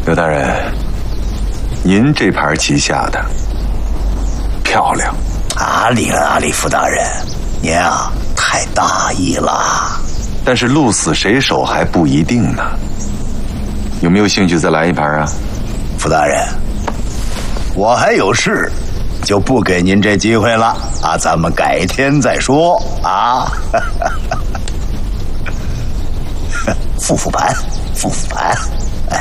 刘大人，您这盘棋下的漂亮。 阿里副大人，您啊太大意了。 但是鹿死谁手还不一定呢。有没有兴趣再来一盘啊？ 副大人，我还有事，就不给您这机会了啊，咱们改天再说啊。复盘。